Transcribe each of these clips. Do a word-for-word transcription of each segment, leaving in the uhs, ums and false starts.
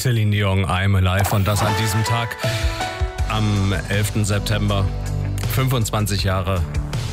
Celine Dion, I'm Alive, und das an diesem Tag am elften September, fünfundzwanzig Jahre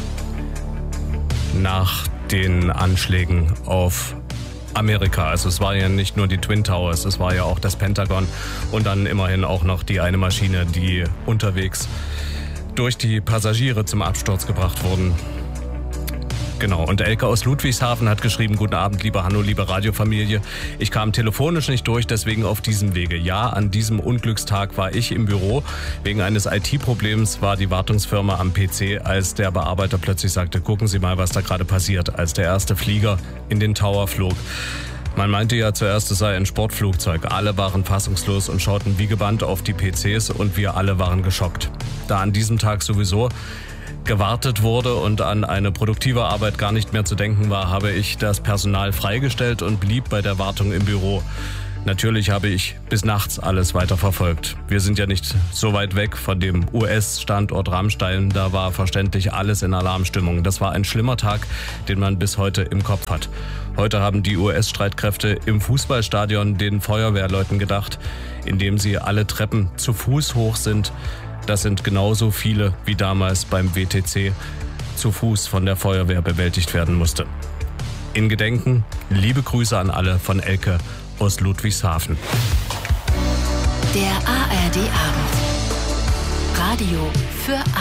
nach den Anschlägen auf Amerika. Also es war ja nicht nur die Twin Towers, es war ja auch das Pentagon und dann immerhin auch noch die eine Maschine, die unterwegs durch die Passagiere zum Absturz gebracht wurden. Genau, und Elke aus Ludwigshafen hat geschrieben: Guten Abend, lieber Hanno, liebe Radiofamilie. Ich kam telefonisch nicht durch, deswegen auf diesem Wege. Ja, an diesem Unglückstag war ich im Büro. Wegen eines I T-Problems war die Wartungsfirma am P C, als der Bearbeiter plötzlich sagte: Gucken Sie mal, was da gerade passiert, als der erste Flieger in den Tower flog. Man meinte ja zuerst, es sei ein Sportflugzeug. Alle waren fassungslos und schauten wie gebannt auf die P Cs und wir alle waren geschockt. Da an diesem Tag sowieso gewartet wurde und an eine produktive Arbeit gar nicht mehr zu denken war, habe ich das Personal freigestellt und blieb bei der Wartung im Büro. Natürlich habe ich bis nachts alles weiter verfolgt. Wir sind ja nicht so weit weg von dem U S-Standort Ramstein. Da war verständlich alles in Alarmstimmung. Das war ein schlimmer Tag, den man bis heute im Kopf hat. Heute haben die U S-Streitkräfte im Fußballstadion den Feuerwehrleuten gedacht, indem sie alle Treppen zu Fuß hoch sind. Das sind genauso viele, wie damals beim W T C zu Fuß von der Feuerwehr bewältigt werden musste. In Gedenken, liebe Grüße an alle von Elke aus Ludwigshafen. Der A R D Abend. Radio für